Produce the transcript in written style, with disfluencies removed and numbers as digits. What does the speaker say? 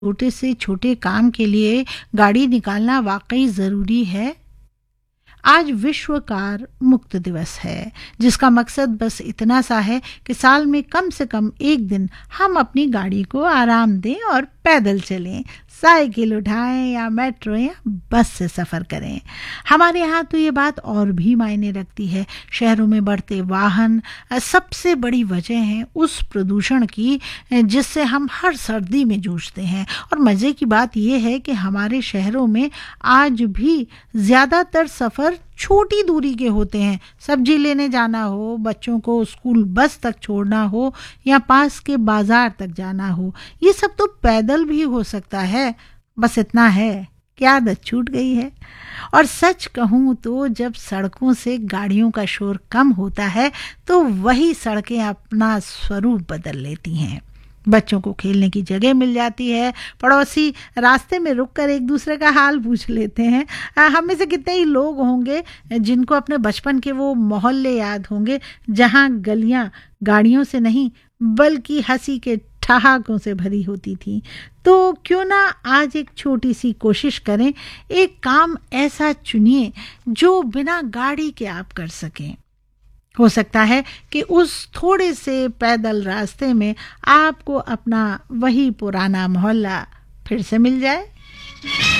छोटे से छोटे काम के लिए गाड़ी निकालना वाकई ज़रूरी है। आज विश्व कार मुक्त दिवस है, जिसका मकसद बस इतना सा है कि साल में कम से कम एक दिन हम अपनी गाड़ी को आराम दें और पैदल चलें, साइकिल उठाएं या मेट्रो या बस से सफ़र करें। हमारे यहाँ तो ये बात और भी मायने रखती है। शहरों में बढ़ते वाहन सबसे बड़ी वजह है उस प्रदूषण की जिससे हम हर सर्दी में जूझते हैं। और मज़े की बात यह है कि हमारे शहरों में आज भी ज़्यादातर सफ़र छोटी दूरी के होते हैं। सब्जी लेने जाना हो, बच्चों को स्कूल बस तक छोड़ना हो या पास के बाजार तक जाना हो, ये सब तो पैदल भी हो सकता है। बस इतना है कि आदत छूट गई है। और सच कहूँ तो जब सड़कों से गाड़ियों का शोर कम होता है तो वही सड़कें अपना स्वरूप बदल लेती हैं। बच्चों को खेलने की जगह मिल जाती है, पड़ोसी रास्ते में रुककर एक दूसरे का हाल पूछ लेते हैं। हम में से कितने ही लोग होंगे जिनको अपने बचपन के वो मोहल्ले याद होंगे जहाँ गलियाँ गाड़ियों से नहीं बल्कि हंसी के ठहाकों से भरी होती थी। तो क्यों ना आज एक छोटी सी कोशिश करें, एक काम ऐसा चुनिए जो बिना गाड़ी के आप कर सकें। हो सकता है कि उस थोड़े से पैदल रास्ते में आपको अपना वही पुराना मोहल्ला फिर से मिल जाए।